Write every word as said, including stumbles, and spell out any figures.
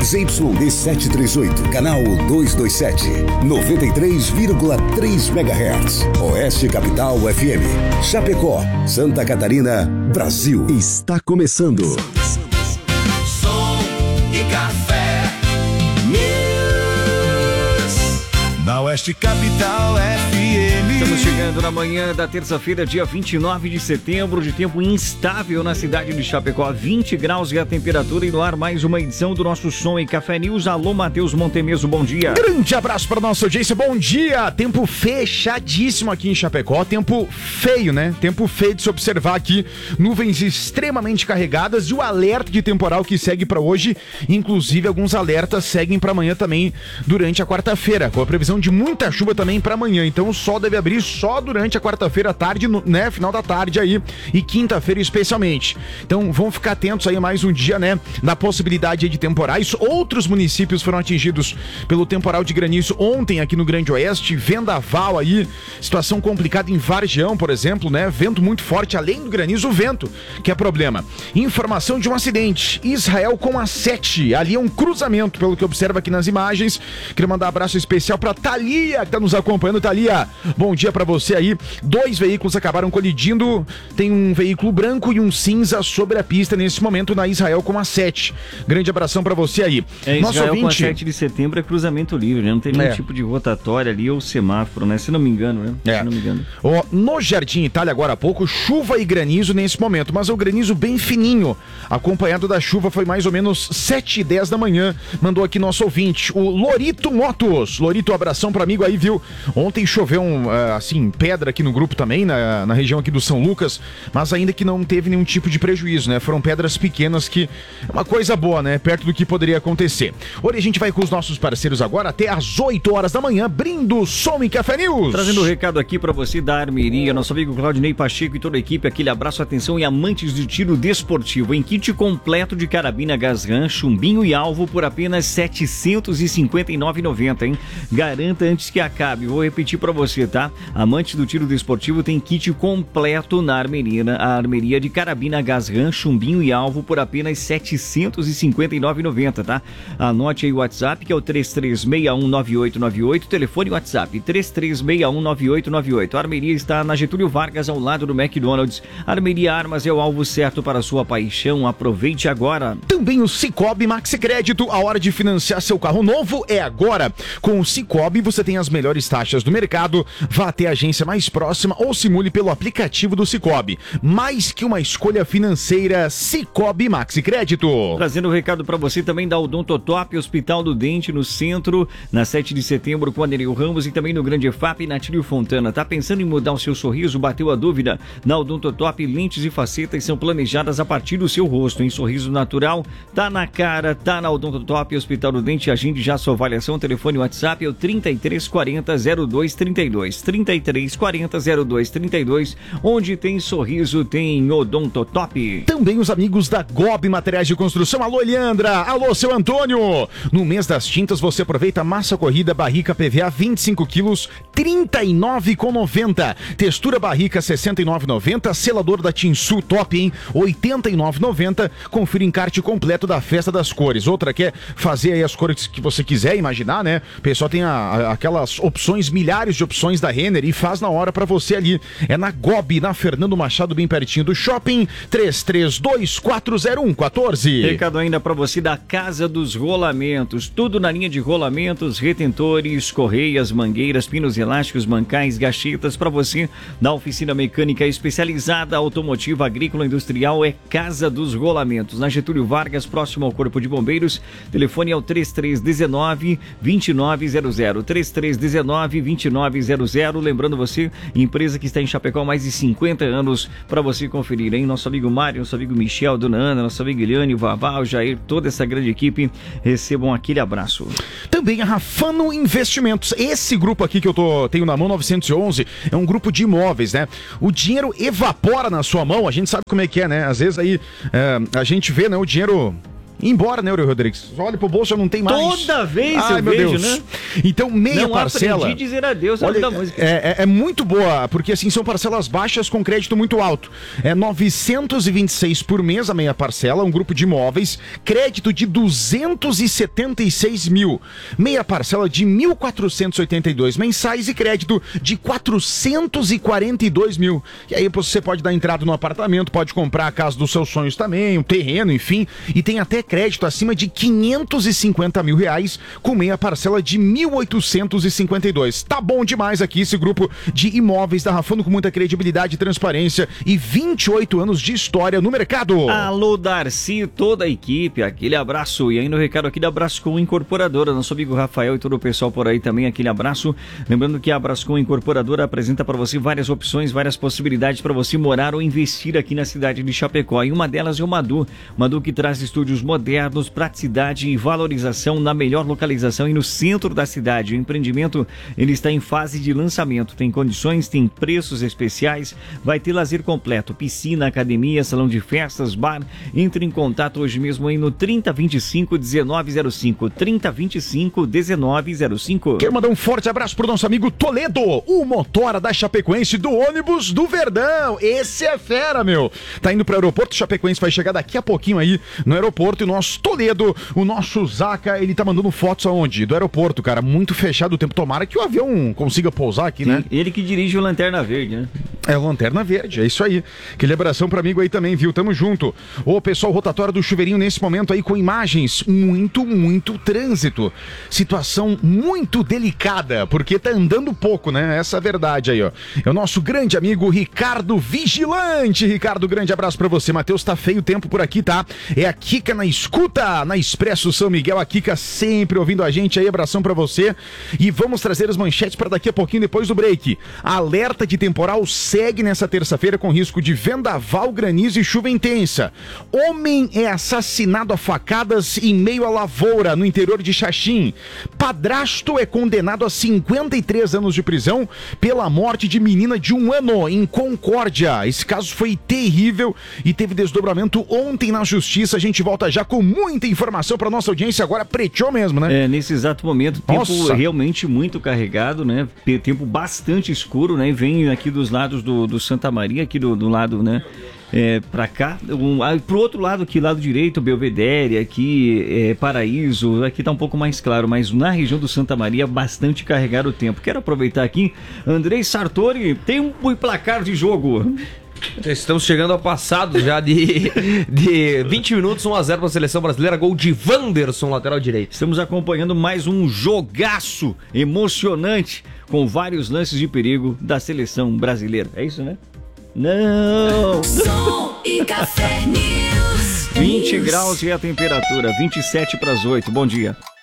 Z Y D setecentos e trinta e oito, canal duzentos e vinte e sete, noventa e três vírgula três megahertz. Oeste Capital F M. Chapecó, Santa Catarina, Brasil. Está começando. Som e Café News. Na Oeste Capital F M. Estamos chegando na manhã da terça-feira, dia vinte e nove de setembro, de tempo instável na cidade de Chapecó, vinte graus e a temperatura, e no ar mais uma edição do nosso Som e Café News. Alô, Matheus Montemeso, bom dia. Grande abraço para nossa audiência, bom dia. Tempo fechadíssimo aqui em Chapecó, tempo feio, né? Tempo feio de se observar aqui, nuvens extremamente carregadas e o alerta de temporal que segue para hoje, inclusive alguns alertas seguem para amanhã também durante a quarta-feira, com a previsão de muita chuva também para amanhã, então o sol deve abrir só durante a quarta-feira à tarde, né, final da tarde aí, e quinta-feira especialmente. Então vamos ficar atentos aí a mais um dia, né, na possibilidade aí de temporais. Outros municípios foram atingidos pelo temporal de granizo ontem aqui no Grande Oeste, vendaval aí, situação complicada em Vargião, por exemplo, né, vento muito forte, além do granizo, o vento que é problema. Informação de um acidente, Israel com a sete, ali é um cruzamento, pelo que observa aqui nas imagens. Queria mandar um abraço especial pra Thalia, que tá nos acompanhando. Thalia, bom dia pra você aí. Dois veículos acabaram colidindo, tem um veículo branco e um cinza sobre a pista nesse momento na Israel com a sete. Grande abração pra você aí. É, Nosso Israel ouvinte... com a sete de setembro é cruzamento livre, né? Não tem nenhum é. tipo de rotatória ali ou semáforo, né? Se não me engano, né? É. Se não me engano. Oh, no Jardim Itália, agora há pouco, chuva e granizo nesse momento, mas o granizo bem fininho, acompanhado da chuva, foi mais ou menos sete e dez da manhã, mandou aqui nosso ouvinte, o Lorito Motos. Lorito, um abração pro amigo aí, viu? Ontem choveu um, assim, pedra aqui no grupo também, na, na região aqui do São Lucas, mas ainda que não teve nenhum tipo de prejuízo, né? Foram pedras pequenas, que é uma coisa boa, né? Perto do que poderia acontecer. Hoje a gente vai com os nossos parceiros agora até às oito horas da manhã, abrindo Som e Café News. Trazendo o um recado aqui pra você da Armeria, nosso amigo Claudinei Pacheco e toda a equipe, aquele abraço, atenção e amantes de tiro desportivo, em kit completo de carabina Gazran, chumbinho e alvo por apenas setecentos e cinquenta e nove reais e noventa centavos, hein? Garanta antes que acabe. Vou repetir pra você, tá? Amante do tiro desportivo tem kit completo na Armeria, a Armeria de carabina Gazran, chumbinho e alvo por apenas setecentos e cinquenta e nove reais e noventa centavos, tá? Anote aí o WhatsApp, que é o três três seis um nove oito nove oito, telefone WhatsApp três três seis um nove oito nove oito. A Armeria está na Getúlio Vargas, ao lado do McDonald's. Armeria Armas é o alvo certo para a sua paixão. Aproveite agora. Também o Cicobi Maxi Crédito, a hora de financiar seu carro novo é agora. Com o Cicobi você tem as melhores taxas do mercado. Vá até a agência mais próxima ou simule pelo aplicativo do Cicobi. Mais que uma escolha financeira, Cicobi Maxi Crédito. Trazendo o um recado para você também da Odontotop, Hospital do Dente, no centro, na sete de setembro, com a Nereu Ramos, e também no Grande F A P e na Tílio Fontana. Tá pensando em mudar o seu sorriso? Bateu a dúvida? Na Odontotop, lentes e facetas são planejadas a partir do seu rosto, em sorriso natural. Tá na cara, tá na Odontotop, Hospital do Dente. Agende já sua avaliação. Telefone WhatsApp é o trinta e três quarenta zero dois trinta e dois. trinta e três quarenta zero dois trinta e dois. Onde tem sorriso, tem Odontotop. Também os amigos da G O B Materiais de Construção. Alô, Eliandra. Alô, seu Antônio. No mês das tintas, você aproveita massa corrida barrica P V A vinte e cinco quilos, trinta e nove reais e noventa centavos. Textura barrica sessenta e nove reais e noventa centavos. Selador da Tinsul top, hein? oitenta e nove reais e noventa centavos. Confira o encarte completo da Festa das Cores. Outra quer fazer aí as cores que você quiser imaginar, né? O pessoal tem a, a, aquelas opções, milhares de opções da Renner, e faz na hora pra você ali. É na G O B, na Fernando Machado, bem pertinho do shopping. Três três dois quatro zero um um quatro. Recado ainda pra você da Casa dos Rolamentos. Tudo na linha de rolamentos, retentores, correias, mangueiras, pinos elásticos, mancais, gachetas pra você. Na oficina mecânica especializada, automotiva, agrícola, industrial, é Casa dos Rolamentos. Na Getúlio Vargas, próximo ao Corpo de Bombeiros. Telefone é o três três um nove, dois nove zero zero. três três um nove, dois nove zero zero. Lembrando você, empresa que está em Chapecó há mais de cinquenta anos, para você conferir, hein? Nosso amigo Mário, nosso amigo Michel, Dona Ana, nosso amigo Guilherme, o Vavá, o Jair, toda essa grande equipe, recebam aquele abraço. Também a Rafano Investimentos. Esse grupo aqui que eu tô, tenho na mão, novecentos e onze, é um grupo de imóveis, né? O dinheiro evapora na sua mão, a gente sabe como é que é, né? Às vezes aí é, a gente vê, né, o dinheiro embora, né, Eurico Rodrigues? Olha pro bolso, já não tem mais. Toda vez Ai, eu meu vejo, Deus. né? Então, meia Não parcela... aprendi a dizer adeus ao Olha, da música. é, é, é muito boa, porque assim, são parcelas baixas com crédito muito alto. É novecentos e vinte e seis por mês a meia parcela, um grupo de imóveis, crédito de duzentos e setenta e seis mil. Meia parcela de mil quatrocentos e oitenta e dois mensais e crédito de quatrocentos e quarenta e dois mil. E aí você pode dar entrada no apartamento, pode comprar a casa dos seus sonhos também, um terreno, enfim, e tem até crédito acima de quinhentos e cinquenta mil reais com meia parcela de mil oitocentos e cinquenta e dois. Tá bom demais aqui esse grupo de imóveis da Rafano com muita credibilidade e transparência e vinte e oito anos de história no mercado. Alô, Darcy, toda a equipe, aquele abraço. E ainda o recado aqui da Brascom Incorporadora, nosso amigo Rafael e todo o pessoal por aí também, aquele abraço. Lembrando que a Brascom Incorporadora apresenta para você várias opções, várias possibilidades para você morar ou investir aqui na cidade de Chapecó. E uma delas é o Madu. Madu que traz estúdios modernos, praticidade e valorização na melhor localização e no centro da cidade. O empreendimento ele está em fase de lançamento. Tem condições, tem preços especiais, vai ter lazer completo, piscina, academia, salão de festas, bar. Entre em contato hoje mesmo aí no trinta, vinte e cinco, dezenove zero cinco. trinta, vinte e cinco, dezenove zero cinco. Quero mandar um forte abraço pro nosso amigo Toledo, o motora da Chapecoense do ônibus do Verdão. Esse é fera, meu. Tá indo pro aeroporto, Chapecoense vai chegar daqui a pouquinho aí no aeroporto e o nosso Toledo, o nosso Zaca, ele tá mandando fotos aonde? Do aeroporto, cara, muito fechado o tempo. Tomara que o avião consiga pousar aqui, né? Ele que dirige o Lanterna Verde, né? É o Lanterna Verde, é isso aí. Aquele abração pra amigo aí também, viu? Tamo junto. Ô, pessoal, rotatório do Chuveirinho nesse momento aí com imagens, muito, muito trânsito. Situação muito delicada, porque tá andando pouco, né? Essa é a verdade aí, ó. É o nosso grande amigo Ricardo Vigilante. Ricardo, grande abraço pra você. Matheus, tá feio o tempo por aqui, tá? É a Kika na escuta, na Expresso São Miguel. A Kika sempre ouvindo a gente aí, abração pra você. E vamos trazer as manchetes pra daqui a pouquinho, depois do break. Alerta de temporal segue nessa terça-feira com risco de vendaval, granizo e chuva intensa. Homem é assassinado a facadas em meio à lavoura no interior de Xaxim. Padrasto é condenado a cinquenta e três anos de prisão pela morte de menina de um ano em Concórdia. Esse caso foi terrível e teve desdobramento ontem na justiça. A gente volta já com muita informação para nossa audiência. Agora preteou mesmo, né? É, nesse exato momento, tempo Nossa. realmente muito carregado, né? Tempo bastante escuro, né? Vem aqui dos lados do, do Santa Maria, aqui do, do lado, né? É, pra cá, um, ah, pro outro lado aqui, lado direito, Belvedere, aqui é, Paraíso, aqui tá um pouco mais claro, mas na região do Santa Maria, bastante carregado o tempo. Quero aproveitar aqui, Andrei Sartori, tem um placar de jogo. Estamos chegando ao passado já de, de vinte minutos, um a zero para a seleção brasileira, gol de Wanderson, lateral direito. Estamos acompanhando mais um jogaço emocionante com vários lances de perigo da seleção brasileira. É isso, né? Não! Som e Café News. vinte graus e a temperatura, vinte e sete para as oito. Bom dia.